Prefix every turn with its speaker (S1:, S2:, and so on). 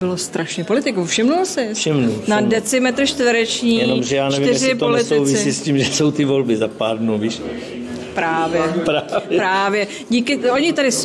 S1: Bylo strašně politiků, všimnul jsi?
S2: Všimnu.
S1: Na decimetr čtvereční,
S2: jenomže já nevím,
S1: 4
S2: jestli to
S1: politici.
S2: nesouvisí s tím, že jsou ty volby za pár dnů, víš?
S1: Právě. Díky, oni tady